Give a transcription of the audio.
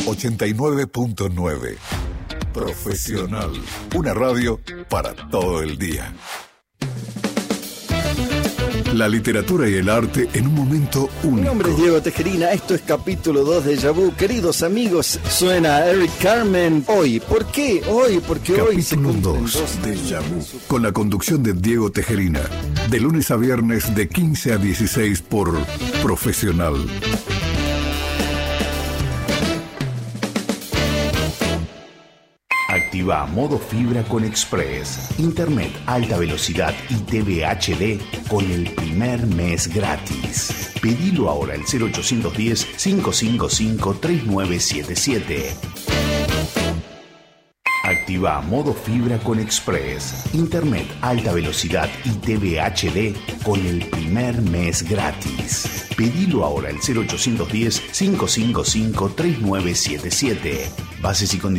89.9. Profesional. Una radio para todo el día. La literatura y el arte en un momento único. Mi nombre es Diego Tejerina, esto es capítulo 2 de Déjà Vu. Queridos amigos, suena Eric Carmen hoy. ¿Por qué? Hoy, porque capítulo hoy se cumplen 2 de Déjà Vu, con la conducción de Diego Tejerina, de lunes a viernes de 15 a 16 por Profesional. Activa modo fibra con Express. Internet alta velocidad y TV HD con el primer mes gratis. Pedilo ahora al 0810-555-3977. Activa modo fibra con Express. Internet alta velocidad y TV HD con el primer mes gratis. Pedilo ahora al 0810-555-3977. Bases y condiciones.